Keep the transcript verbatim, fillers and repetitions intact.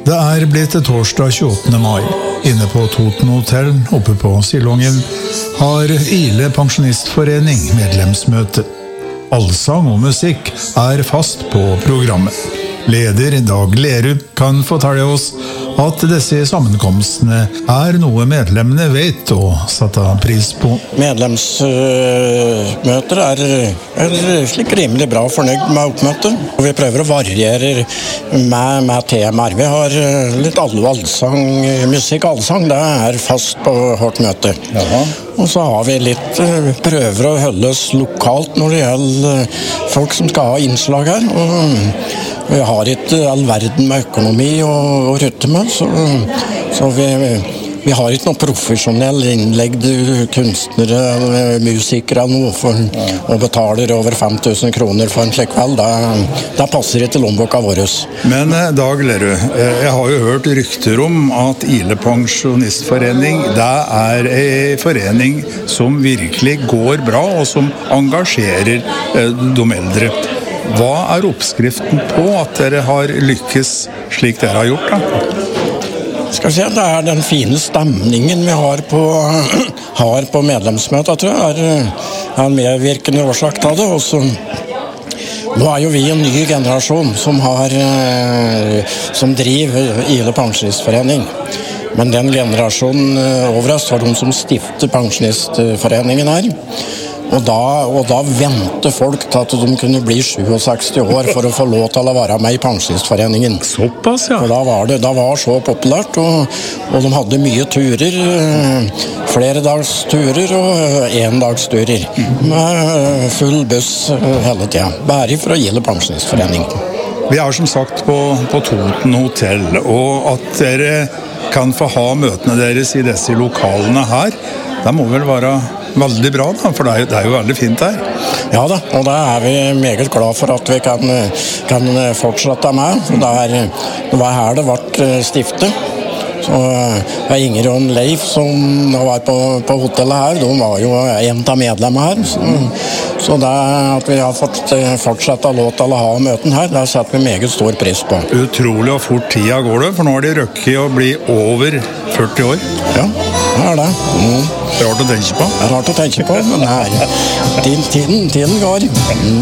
Det er blitt torsdag tjueåttende mai. Inne på Toten Hotel, oppe på Silongen, har Ile Pensjonistforening medlemsmøte. Allsang og musikk er fast på programmet. Leder Dag Lerud kan fortelle oss at disse sammenkomstene er noe medlemmene vet og setter pris på. Medlemsmøter er, er slik rimelig bra fornøyd med oppmøtet. Og vi prøver å variere med, med temaer. Vi har litt allsang, musikk allsang, det er fast på vårt møte. Jaha. Og så har vi litt prøver å holde oss lokalt når det gjelder folk som skal ha innslag her. Og vi har ikke all verden med økonomi og, og rutte med, så, så vi, vi har ikke noen profesjonell innlegde kunstnere eller musikere noe for, og betaler over fem tusen kroner for en slik kveld. Det, det passer ikke lommeboka vår. Men Dag Lerud, jeg har jo hørt rykter om at Ile Pensjonistforening, det er en forening som virkelig går bra og som engasjerer de eldre. Hva er oppskriften på at dere har lykkes slik dere har gjort da? Skal vi se, det er den fine stemningen vi har på, har på medlemsmøtet, tror jeg, er en medvirkende årsak til det. Og så, nå er jo vi en ny generasjon som, har, som driver Ile Pensjonistforening. Men den generasjonen over oss var de som stiftet Pensjonistforeningen her. Og da, og da ventet folk til at de kunne bli sekstisju år for å få lov til å være med i Pensjonistforeningen. Såpass, ja. Og da var det da var så populært, og, og de hadde mye turer, flere dags turer og en dags turer. Med full buss hele tiden. Bare for å Ile Pensjonistforening. Vi er som sagt på, på Toten Hotel, og at dere kan få ha møtene deres i disse lokalene her, det må vel være veldig bra da, for det er, jo, det er jo veldig fint her. Ja da, og da er vi meget glad for at vi kan, kan fortsette med. Det, er, det var her det ble stiftet. Så det er Inger og Leif som var på, på hotellet her, de var jo en av medlemmene her. Så, så det at vi har fått fortsette lov til å ha møten her, det setter vi meget stor pris på. Utrolig og fort tida går det, for nå har de røkket å bli over førti år. Ja, det er det. Mm. Det er rart å tenke på. Det er rart å tenke på, men det er, tiden, tiden går. Mm.